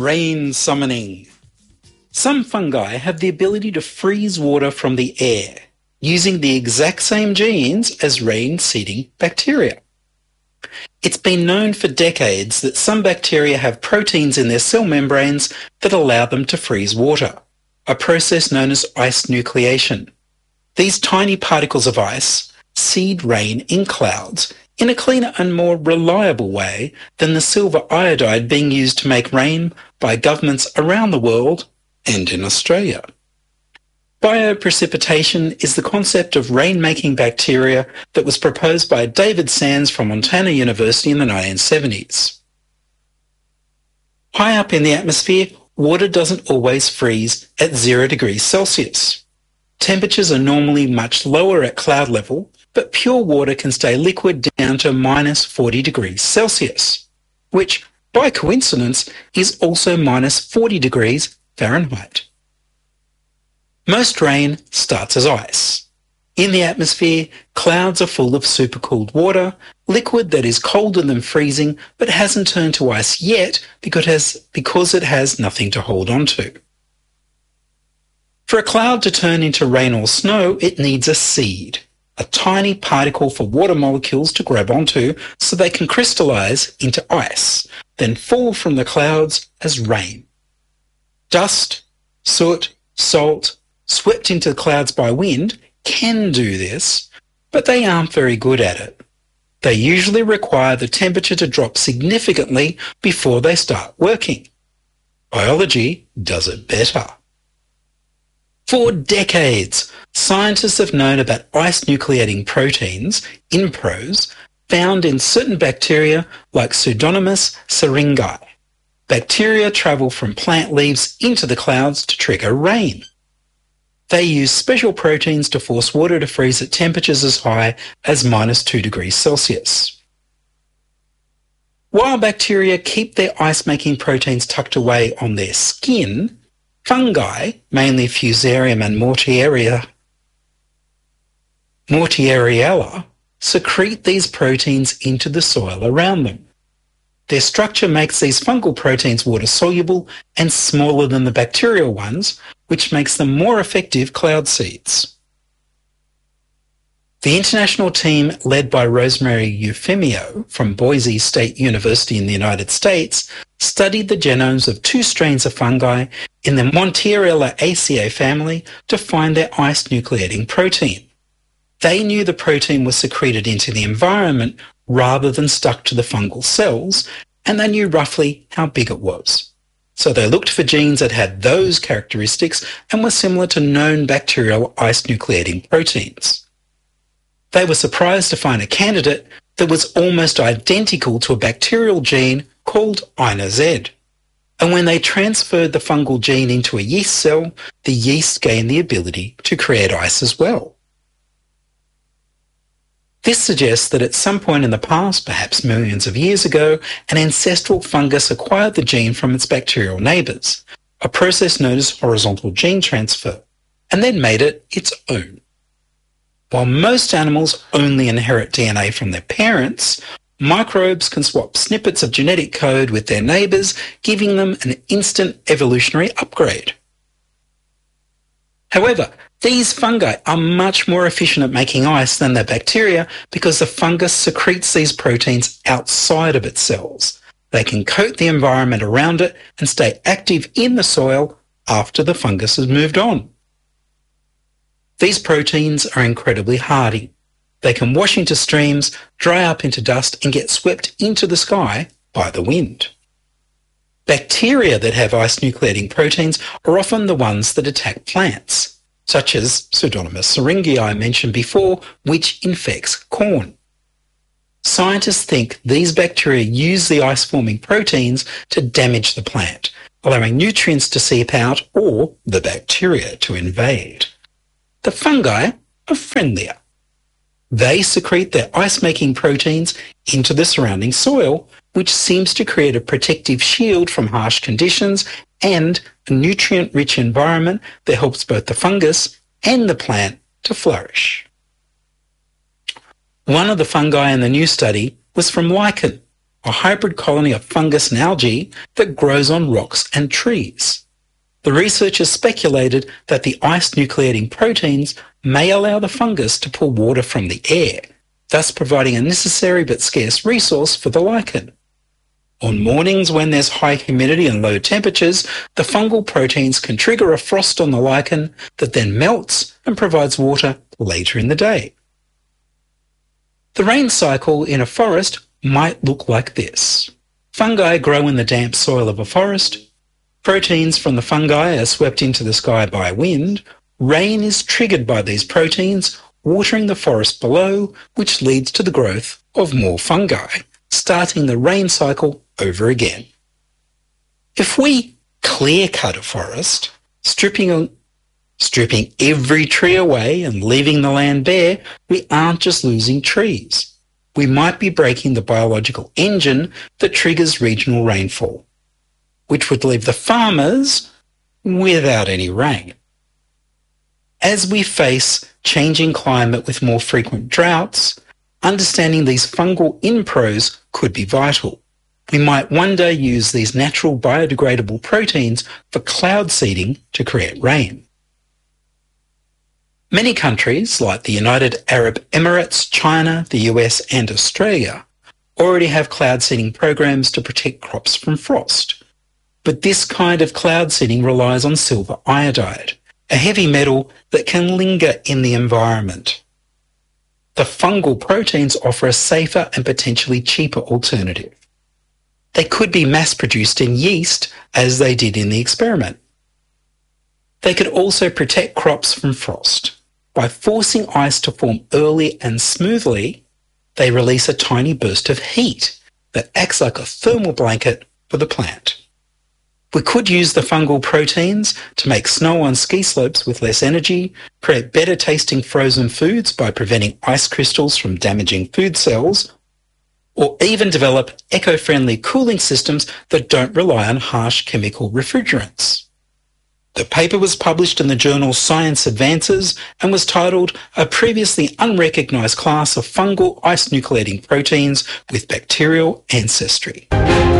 Rain summoning. Some fungi have the ability to freeze water from the air, using the exact same genes as rain-seeding bacteria. It's been known for decades that some bacteria have proteins in their cell membranes that allow them to freeze water, a process known as ice nucleation. These tiny particles of ice seed rain in clouds in a cleaner and more reliable way than the silver iodide being used to make rain by governments around the world and in Australia. Bioprecipitation is the concept of rain-making bacteria that was proposed by David Sands from Montana University in the 1970s. High up in the atmosphere, water doesn't always freeze at 0 degrees Celsius. Temperatures are normally much lower at cloud level, but pure water can stay liquid down to minus 40 degrees Celsius, which, by coincidence, is also minus 40 degrees Fahrenheit. Most rain starts as ice. In the atmosphere, clouds are full of supercooled water, liquid that is colder than freezing but hasn't turned to ice yet because it has nothing to hold on to. For a cloud to turn into rain or snow, it needs a seed, a tiny particle for water molecules to grab onto so they can crystallize into ice, then fall from the clouds as rain. Dust, soot, salt, swept into the clouds by wind can do this, but they aren't very good at it. They usually require the temperature to drop significantly before they start working. Biology does it better. For decades, scientists have known about ice nucleating proteins, INPROs, found in certain bacteria like Pseudomonas syringae. Bacteria travel from plant leaves into the clouds to trigger rain. They use special proteins to force water to freeze at temperatures as high as minus 2 degrees Celsius. While bacteria keep their ice-making proteins tucked away on their skin, fungi, mainly Fusarium and Mortariella, secrete these proteins into the soil around them. Their structure makes these fungal proteins water-soluble and smaller than the bacterial ones, which makes them more effective cloud seeds. The international team led by Rosemary Eufemio from Boise State University in the United States studied the genomes of 2 strains of fungi in the Montiarella family to find their ice-nucleating protein. They knew the protein was secreted into the environment rather than stuck to the fungal cells, and they knew roughly how big it was. So they looked for genes that had those characteristics and were similar to known bacterial ice-nucleating proteins. They were surprised to find a candidate that was almost identical to a bacterial gene called INAZ. And when they transferred the fungal gene into a yeast cell, the yeast gained the ability to create ice as well. This suggests that at some point in the past, perhaps millions of years ago, an ancestral fungus acquired the gene from its bacterial neighbours, a process known as horizontal gene transfer, and then made it its own. While most animals only inherit DNA from their parents, microbes can swap snippets of genetic code with their neighbours, giving them an instant evolutionary upgrade. However, these fungi are much more efficient at making ice than their bacteria because the fungus secretes these proteins outside of its cells. They can coat the environment around it and stay active in the soil after the fungus has moved on. These proteins are incredibly hardy. They can wash into streams, dry up into dust, and get swept into the sky by the wind. Bacteria that have ice-nucleating proteins are often the ones that attack plants, such as Pseudomonas syringae I mentioned before, which infects corn. Scientists think these bacteria use the ice-forming proteins to damage the plant, allowing nutrients to seep out or the bacteria to invade. The fungi are friendlier. They secrete their ice-making proteins into the surrounding soil, which seems to create a protective shield from harsh conditions and a nutrient-rich environment that helps both the fungus and the plant to flourish. One of the fungi in the new study was from lichen, a hybrid colony of fungus and algae that grows on rocks and trees. The researchers speculated that the ice nucleating proteins may allow the fungus to pull water from the air, thus providing a necessary but scarce resource for the lichen. On mornings when there's high humidity and low temperatures, the fungal proteins can trigger a frost on the lichen that then melts and provides water later in the day. The rain cycle in a forest might look like this. Fungi grow in the damp soil of a forest. Proteins from the fungi are swept into the sky by wind. Rain is triggered by these proteins, watering the forest below, which leads to the growth of more fungi, starting the rain cycle over again. If we clear-cut a forest, stripping every tree away and leaving the land bare, we aren't just losing trees. We might be breaking the biological engine that triggers regional rainfall, which would leave the farmers without any rain. As we face changing climate with more frequent droughts, understanding these fungal in-pros could be vital. We might one day use these natural biodegradable proteins for cloud seeding to create rain. Many countries, like the United Arab Emirates, China, the US and Australia, already have cloud seeding programs to protect crops from frost. But this kind of cloud seeding relies on silver iodide, a heavy metal that can linger in the environment. The fungal proteins offer a safer and potentially cheaper alternative. They could be mass-produced in yeast, as they did in the experiment. They could also protect crops from frost. By forcing ice to form early and smoothly, they release a tiny burst of heat that acts like a thermal blanket for the plant. We could use the fungal proteins to make snow on ski slopes with less energy, create better tasting frozen foods by preventing ice crystals from damaging food cells, or even develop eco-friendly cooling systems that don't rely on harsh chemical refrigerants. The paper was published in the journal Science Advances and was titled A Previously Unrecognized Class of Fungal Ice Nucleating Proteins with Bacterial Ancestry.